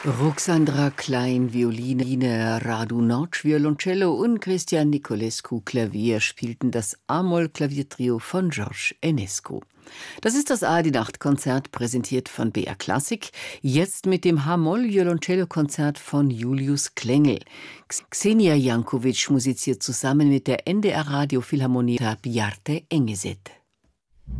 Ruxandra Klein, Violine, Radu Notch, Violoncello und Christian Nicolescu, Klavier, spielten das A-Moll-Klaviertrio von George Enescu. Das ist das A-die-Nacht-Konzert, präsentiert von BR Klassik, jetzt mit dem H-Moll-Violoncello-Konzert von Julius Klengel. Xenia Jankovic musiziert zusammen mit der NDR Radio Philharmonie Bjarte Engeset.